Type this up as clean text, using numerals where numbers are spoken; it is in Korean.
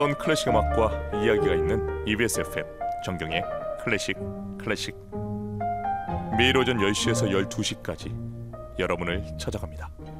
클래식 음악과 이야기가 있는 EBS FM 정경의 클래식 매일 오전 10시에서 12시까지 여러분을 찾아갑니다.